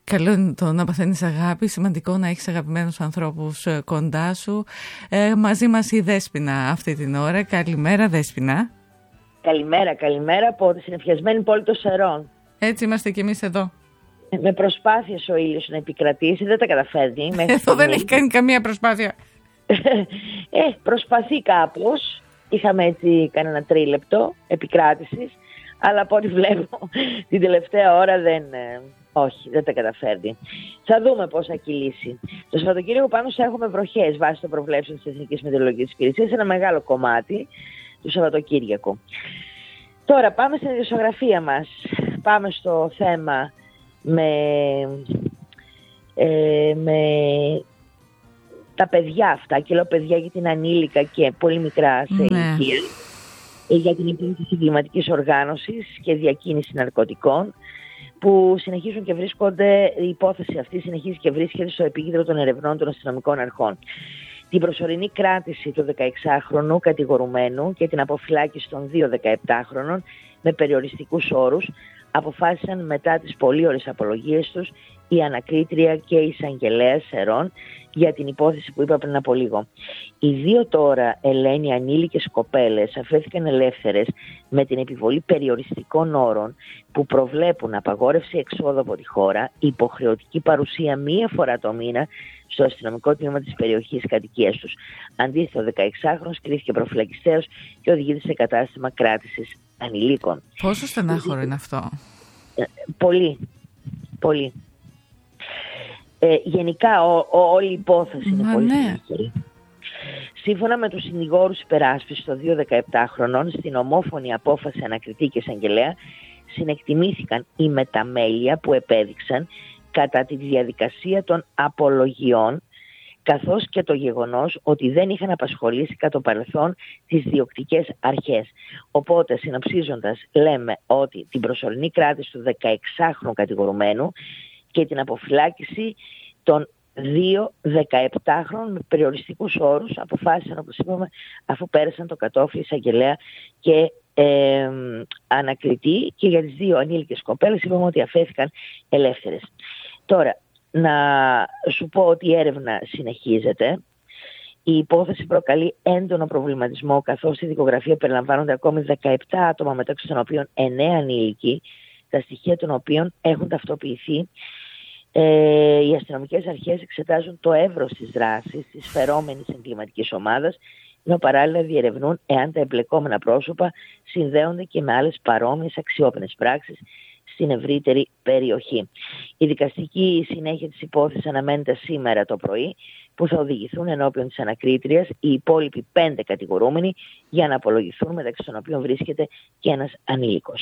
Καλό είναι το να παθαίνεις αγάπη, σημαντικό να έχεις αγαπημένους ανθρώπους κοντά σου. Μαζί μας η Δέσποινα αυτή την ώρα. Καλημέρα Δέσποινα. Καλημέρα από τη συνεφιασμένη πόλη των Σερών. Έτσι είμαστε κι εμείς εδώ. Με προσπάθειες ο ήλιος να επικρατήσει, δεν τα καταφέρνει. Εδώ δεν έχει κάνει καμία προσπάθεια. Προσπαθεί κάπως. Είχαμε έτσι κανένα τρίλεπτο επικράτησης, αλλά από ό,τι βλέπω την τελευταία ώρα δεν τα καταφέρνει. Θα δούμε πώς θα κυλήσει. Το Σαββατοκύριακο πάνω σε έχουμε βροχές βάσει των προβλέψεων της Εθνικής Μετεωρολογικής Υπηρεσίας, ένα μεγάλο κομμάτι του Σαββατοκύριακου. Τώρα πάμε στην ιδιοσιογραφία μας. Πάμε στο θέμα με τα παιδιά αυτά, και λέω παιδιά γιατί είναι ανήλικα και πολύ μικρά σε ηλικία, για την υπόθεση εγκληματικής οργάνωσης και διακίνηση ναρκωτικών, που συνεχίζουν και βρίσκονται, η υπόθεση αυτή συνεχίζει και βρίσκεται στο επίκεντρο των ερευνών των αστυνομικών αρχών. Την προσωρινή κράτηση του 16χρονου κατηγορουμένου και την αποφυλάκηση των 2 17χρονων με περιοριστικούς όρους αποφάσισαν μετά τις πολύ ώρες απολογίες τους η ανακρίτρια και η εισαγγελέας Σερών για την υπόθεση που είπα πριν από λίγο. Οι 2 τώρα Ελένη ανήλικες κοπέλες αφέθηκαν ελεύθερες με την επιβολή περιοριστικών όρων που προβλέπουν απαγόρευση εξόδου από τη χώρα, υποχρεωτική παρουσία 1 φορά το μήνα στο αστυνομικό τμήμα της περιοχής κατοικίας τους. Αντίθετα, ο 16χρονος κρίθηκε προφυλακιστέως και οδηγείται σε κατάστημα κράτησης ανηλίκων. Πόσο στενάχωρο είναι αυτό? Πολύ. Γενικά όλη η υπόθεση είναι πολύ στενάχωρη. Σύμφωνα με τους συνηγόρους υπεράσπισης των 2 17χρονων, στην ομόφωνη απόφαση ανακριτή και εισαγγελέα συνεκτιμήθηκαν οι μεταμέλεια που επέδειξαν κατά τη διαδικασία των απολογιών, καθώς και το γεγονός ότι δεν είχαν απασχολήσει κατά το παρελθόν τις διοκτικές αρχές. Οπότε, συνοψίζοντας, λέμε ότι την προσωρινή κράτηση του 16χρονου κατηγορουμένου και την αποφυλάκηση των 2 17χρονων με περιοριστικούς όρους αποφάσισαν, όπως είπαμε, αφού πέρασαν το κατόφλι εισαγγελέα και ανακριτή, και για τις 2 ανήλικες κοπέλες είπαμε ότι αφέθηκαν ελεύθερες. Τώρα, να σου πω ότι η έρευνα συνεχίζεται. Η υπόθεση προκαλεί έντονο προβληματισμό, καθώς στη δικογραφία περιλαμβάνονται ακόμη 17 άτομα, μεταξύ των οποίων 9 ανήλικοι, τα στοιχεία των οποίων έχουν ταυτοποιηθεί. Οι αστυνομικές αρχές εξετάζουν το εύρος της δράσης της φερόμενης εγκληματικής ομάδας, ενώ παράλληλα διερευνούν εάν τα εμπλεκόμενα πρόσωπα συνδέονται και με άλλες παρόμοιες αξιόπινες πράξεις στην ευρύτερη περιοχή. Η δικαστική συνέχεια της υπόθεσης αναμένεται σήμερα το πρωί, που θα οδηγηθούν ενώπιον της ανακρίτριας οι υπόλοιποι 5 κατηγορούμενοι για να απολογηθούν, μεταξύ των οποίων βρίσκεται και ένας ανήλικος.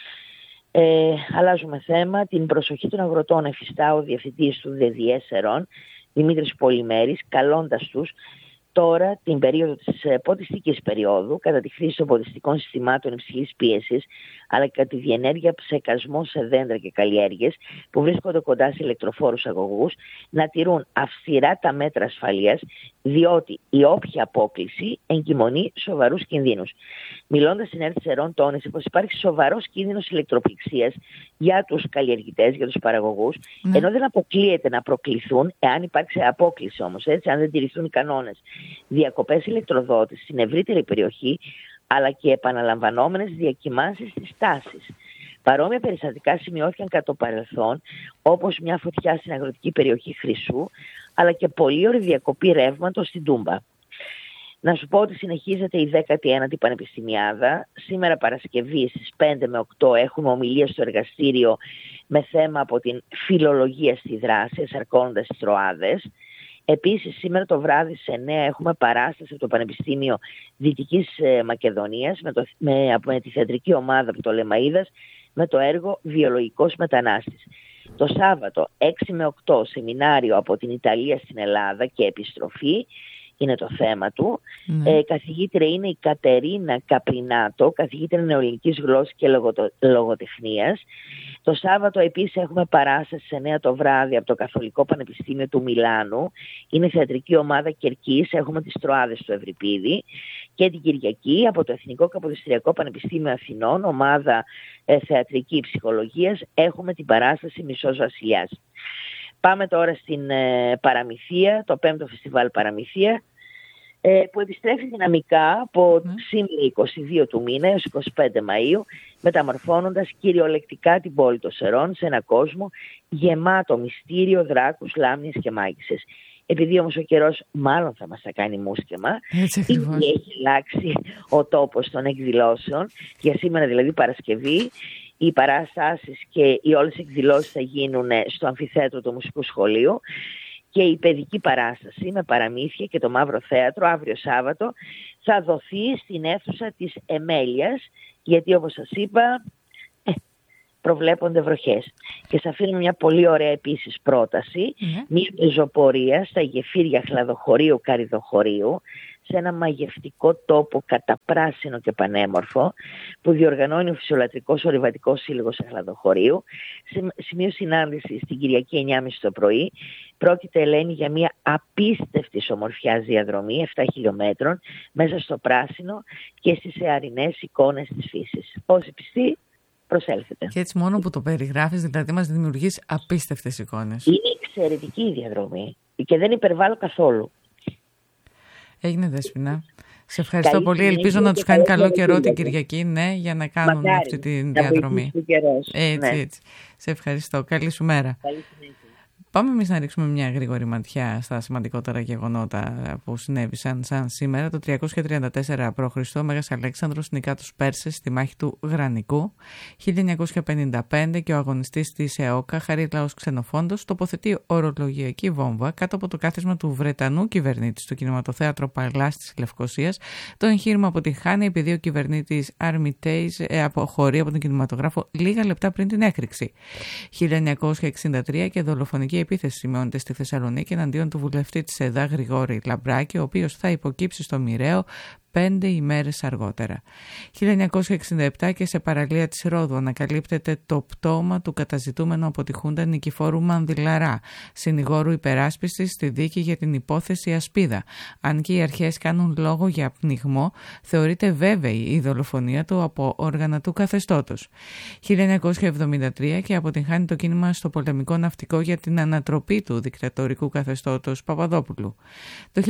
Αλλάζουμε θέμα. Την προσοχή των αγροτών εφιστά ο διευθυντής του ΔΔΕ Σερών, Δημήτρης Πολυμέρης, καλώντας τους τώρα την περίοδο της ποτιστικής περίοδου, κατά τη χρήση των ποτιστικών συστημάτων υψηλής πίεσης, αλλά και κατά τη διενέργεια ψεκασμών σε δέντρα και καλλιέργειες που βρίσκονται κοντά σε ηλεκτροφόρους αγωγούς, να τηρούν αυστηρά τα μέτρα ασφαλείας, διότι η όποια απόκληση εγκυμονεί σοβαρούς κινδύνους. Μιλώντας στην ΕΡΤ Σερών, τόνισε πως υπάρχει σοβαρός κίνδυνος ηλεκτροπληξίας για τους καλλιεργητές, για τους παραγωγούς, ενώ δεν αποκλείεται να προκληθούν, εάν υπάρξει απόκληση όμως, έτσι, αν δεν τηρηθούν οι κανόνες, διακοπές ηλεκτροδότησης στην ευρύτερη περιοχή, αλλά και επαναλαμβανόμενες διακυμάνσεις της τάσης. Παρόμοια περιστατικά σημειώθηκαν κατά το παρελθόν, όπως μια φωτιά στην αγροτική περιοχή Χρυσού, αλλά και πολύωρη διακοπή ρεύματος στην Τούμπα. Να σου πω ότι συνεχίζεται η 19η Πανεπιστημιάδα. Σήμερα Παρασκευή στις 5 με 8 έχουμε ομιλία στο εργαστήριο με θέμα από την φιλολογία στη δράση, εσαρκώνοντας τις Τροάδες. Επίσης, σήμερα το βράδυ στις 9 έχουμε παράσταση από το Πανεπιστήμιο Δυτικής Μακεδονίας με τη θεατρική ομάδα από το Λεμαΐδας με το έργο «Βιολογικός μετανάστης». Το Σάββατο 6 με 8 σεμινάριο από την Ιταλία στην Ελλάδα και επιστροφή, είναι το θέμα του. Καθηγήτρια είναι η Κατερίνα Καπρινάτο, καθηγήτρια νεοελληνικής γλώσσας και λογοτεχνίας. Το Σάββατο επίσης έχουμε παράσταση σε 9 το βράδυ από το Καθολικό Πανεπιστήμιο του Μιλάνου. Είναι θεατρική ομάδα Κερκής, έχουμε τις Τροάδες του Ευρυπίδη. Και την Κυριακή από το Εθνικό Καποδιστριακό Πανεπιστήμιο Αθηνών, ομάδα θεατρική ψυχολογίας, έχουμε την παράσταση Μισός Βασιλιάς. Πάμε τώρα στην Παραμυθία, το 5ο Φεστιβάλ Παραμυθία, που επιστρέφει δυναμικά από σήμερα 22 του μήνα έως 25 Μαΐου, μεταμορφώνοντας κυριολεκτικά την πόλη των Σερών σε ένα κόσμο γεμάτο μυστήριο, δράκους, λάμνες και μάγισσες. Επειδή όμως ο καιρός μάλλον θα μας τα κάνει μουσκεμα, ήδη έχει αλλάξει ο τόπος των εκδηλώσεων. Για σήμερα δηλαδή Παρασκευή, οι παραστάσεις και οι όλες οι εκδηλώσεις θα γίνουν στο αμφιθέατρο του Μουσικού Σχολείου και η παιδική παράσταση με παραμύθια και το Μαύρο Θέατρο αύριο Σάββατο θα δοθεί στην αίθουσα της Εμέλειας, γιατί όπως σας είπα προβλέπονται βροχές. Και σας αφήνω μια πολύ ωραία επίσης πρόταση, μια πεζοπορία στα γεφύρια Χλαδοχωρίου Καριδοχωρίου, σε ένα μαγευτικό τόπο καταπράσινο και πανέμορφο που διοργανώνει ο Φυσιολατρικός Ορειβατικός Σύλλογος Χλαδοχωρίου. Σημείο συνάντηση στην Κυριακή 9.30 το πρωί. Πρόκειται, Ελένη, για μια απίστευτη ομορφιάς διαδρομή 7 χιλιόμετρων μέσα στο πράσινο και στις εαρινές εικόνες της φύσης. Όσοι πιστοί, προσέλθετε. Και έτσι μόνο που το περιγράφεις, δηλαδή μας δημιουργείς απίστευτες εικόνες. Είναι εξαιρετική η διαδρομή και δεν υπερβάλλω καθόλου. Έγινε, Δέσποινα. Σε ευχαριστώ πολύ. Ελπίζω να τους κάνει καλό καιρό την Κυριακή, για να κάνουν αυτή τη διαδρομή. Έτσι. Σε ευχαριστώ. Καλή σου μέρα. Καλή συνέχεια. Πάμε εμείς να ρίξουμε μια γρήγορη ματιά στα σημαντικότερα γεγονότα που συνέβησαν σαν σήμερα. Το 334 π.Χ. ο Μέγας Αλέξανδρος νικά τους Πέρσες στη μάχη του Γρανικού. 1955 και ο αγωνιστής της ΕΟΚΑ, Χαρίλαος Ξενοφόντος, τοποθετεί ορολογιακή βόμβα κάτω από το κάθισμα του Βρετανού κυβερνήτη στο κινηματοθέατρο Παλάς της Λευκωσίας. Το εγχείρημα αποτυγχάνει επειδή ο κυβερνήτης Αρμιτέης αποχωρεί από τον κινηματογράφο λίγα λεπτά πριν την έκρηξη. 1963 και δολοφονική επίθεση σημειώνεται στη Θεσσαλονίκη εναντίον του βουλευτή της ΕΔΑ Γρηγόρη Λαμπράκη, ο οποίος θα υποκύψει στο μοιραίο 5 ημέρες αργότερα. 1967 και σε παραλία της Ρόδου ανακαλύπτεται το πτώμα του καταζητούμενου από τη Χούντα Νικηφόρου Μανδυλαρά, συνηγόρου υπεράσπισης στη δίκη για την υπόθεση Ασπίδα. Αν και οι αρχές κάνουν λόγο για πνιγμό, θεωρείται βέβαιη η δολοφονία του από όργανα του καθεστώτος. 1973 και αποτυγχάνει το κίνημα στο πολεμικό ναυτικό για την ανατροπή του δικτατορικού καθεστώτος Παπαδόπουλου. Το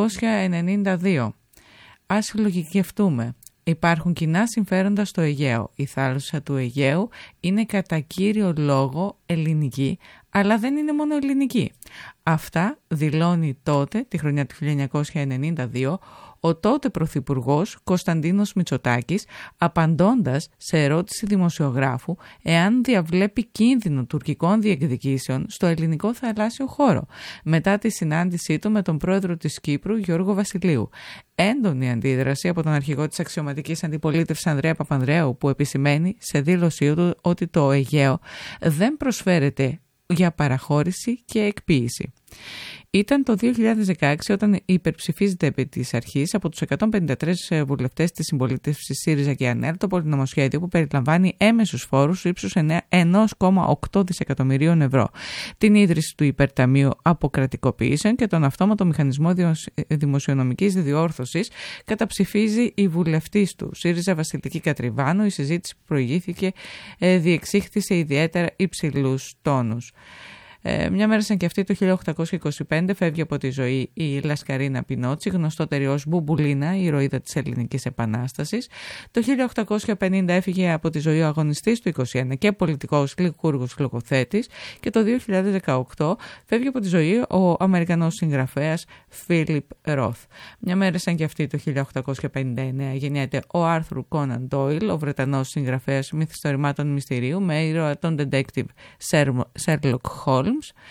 1992 ας λογικευτούμε. Υπάρχουν κοινά συμφέροντα στο Αιγαίο. Η θάλασσα του Αιγαίου είναι κατά κύριο λόγο ελληνική, αλλά δεν είναι μόνο ελληνική. Αυτά δηλώνει τότε, τη χρονιά του 1992, ο τότε Πρωθυπουργός Κωνσταντίνος Μητσοτάκης, απαντώντας σε ερώτηση δημοσιογράφου εάν διαβλέπει κίνδυνο τουρκικών διεκδικήσεων στο ελληνικό θαλάσσιο χώρο, μετά τη συνάντησή του με τον πρόεδρο της Κύπρου Γιώργο Βασιλείου. Έντονη αντίδραση από τον αρχηγό της αξιωματικής αντιπολίτευσης Ανδρέα Παπανδρέου, που επισημαίνει σε δήλωσή του ότι το Αιγαίο δεν προσφέρεται για παραχώρηση και εκποίηση. Ήταν το 2016 όταν υπερψηφίζεται επί της αρχής από τους 153 βουλευτές της συμπολίτευσης ΣΥΡΙΖΑ και ΑΝΕΛ το πολυνομοσχέδιο που περιλαμβάνει έμεσους φόρους ύψους 1,8 δισεκατομμυρίων ευρώ, την ίδρυση του υπερταμείου αποκρατικοποιήσεων και τον αυτόματο μηχανισμό δημοσιονομικής διόρθωσης. Καταψηφίζει η βουλευτής του ΣΥΡΙΖΑ Βασιλική Κατριβάνου. Η συζήτηση που προηγήθηκε διεξήχθη σε ιδιαίτερα υψηλούς τόνους. Μια μέρα σαν και αυτή, το 1825, φεύγει από τη ζωή η Λασκαρίνα Πινότσι, γνωστότερη ως Μπουμπουλίνα, η ηρωίδα της Ελληνικής Επανάστασης. Το 1850 έφυγε από τη ζωή ο αγωνιστής του 21 και πολιτικός λικούργος λογοθέτης. Και το 2018 φεύγει από τη ζωή ο Αμερικανός συγγραφέας Φίλιπ Ροθ. Μια μέρα σαν και αυτή, το 1859, γεννιέται ο Άρθουρ Κόναν Ντόιλ, ο Βρετανός συγγραφέας μυθιστορημάτων μυστηρίου, με ήρωα τον detective Sherlock Holmes.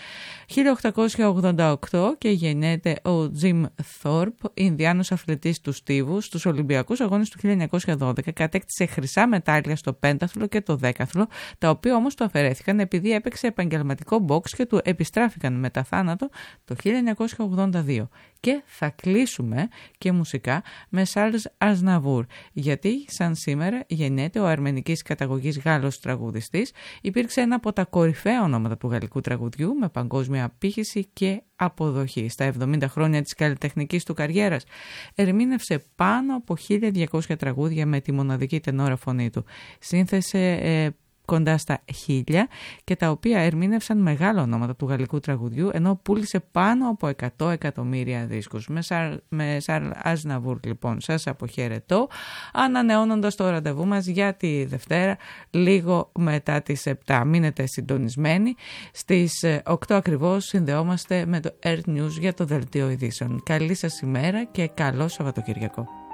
1888 και γεννιέται ο Τζιμ Θόρπ, Ινδιάνος αθλητής του στίβου. Στους Ολυμπιακούς Αγώνες του 1912 κατέκτησε χρυσά μετάλλια στο πένταθλο και το δέκαθλο, τα οποία όμως του αφαιρέθηκαν επειδή έπαιξε επαγγελματικό box και του επιστράφηκαν μετά θάνατο το 1982. Και θα κλείσουμε και μουσικά με Σάρλς Αζναβούρ, γιατί σαν σήμερα γεννιέται ο αρμενικής καταγωγής Γάλλος τραγουδιστής. Υπήρξε ένα από τα κορυφαία ονόματα του γαλλικού τραγουδιού με παγκόσμια απήχηση και αποδοχή. Στα 70 χρόνια της καλλιτεχνικής του καριέρας ερμήνευσε πάνω από 1200 τραγούδια με τη μοναδική τενόρα φωνή του. Σύνθεσε κοντά στα 1000 και τα οποία ερμήνευσαν μεγάλα ονόματα του γαλλικού τραγουδιού, ενώ πούλησε πάνω από 100 εκατομμύρια δίσκους. Με Σαρλ Αζναβούρ λοιπόν σας αποχαιρετώ, ανανεώνοντας το ραντεβού μας για τη Δευτέρα λίγο μετά τις 7. Μείνετε συντονισμένοι, στις 8 ακριβώς συνδεόμαστε με το Earth News για το δελτίο ειδήσεων. Καλή σας ημέρα και καλό Σαββατοκυριακό.